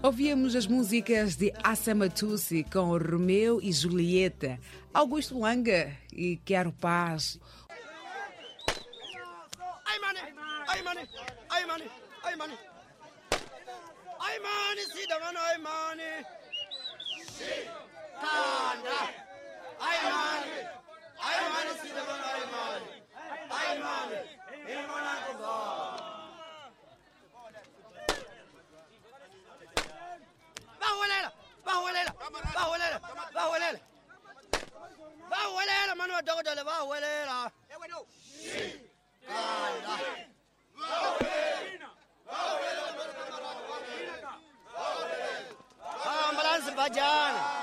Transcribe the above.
Ouvimos as músicas de Assama Tusi com Romeu e Julieta, Augusto Langa e Quero Paz. Ai, mane, ai, mane, ai, mane, ai, mane. Ai, mane, sida, mano, ai, mane. Tanda. Ai, mane, sida, mano, ai, mane. Ai, mane, e mona ko. Bahuelela, mano, dogodole, bahuelela. Balance bajana.